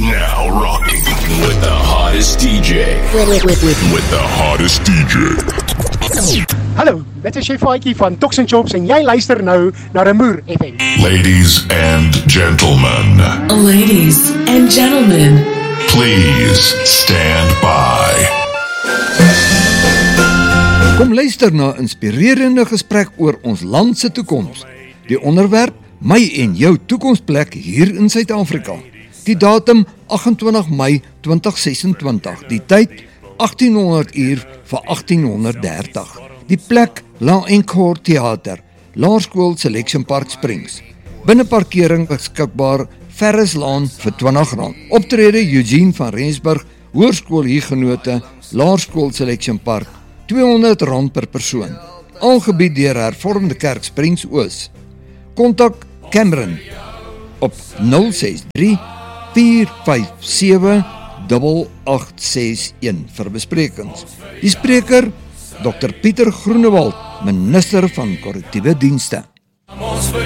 Now rocking with the hottest DJ. With the hottest DJ. Hallo, dit is Chef Faitjie van Tox and Chops en jy luister nou na Remoer FM. Ladies and gentlemen. Ladies and gentlemen. Please stand by. Kom luister na 'n inspirerende gesprek oor ons land se toekoms. Die onderwerp: my en jou toekomsplek hier in Suid-Afrika. Die datum: 28 Mei 2026. Die tyd: 1800 uur vir 1830. Die plek: La Encore Theater, Laerskool Selection Park Springs. Binneparkering beskikbaar, Ferrislaan vir R20. Optrede: Eugene van Rensburg, Hoërskool Huguenote, Laerskool Selection Park, R200 per persoon. Aangebied deur Hervormde Kerk Springs Oos. Kontak Cameron op 063 457 8861 vir besprekings. Die spreker: Dr. Pieter Groenewald, minister van korrektiewe dienste.